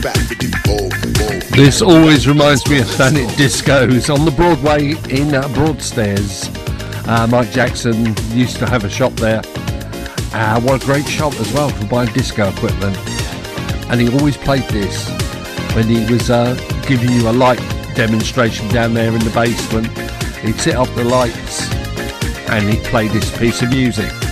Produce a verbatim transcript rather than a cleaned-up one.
This always reminds me of Thanet Discos on the Broadway in uh, Broadstairs. Uh, Mike Jackson used to have a shop there. Uh, what a great shop as well for buying disco equipment. And he always played this when he was uh, giving you a light demonstration down there in the basement. He'd set up the lights and he'd play this piece of music.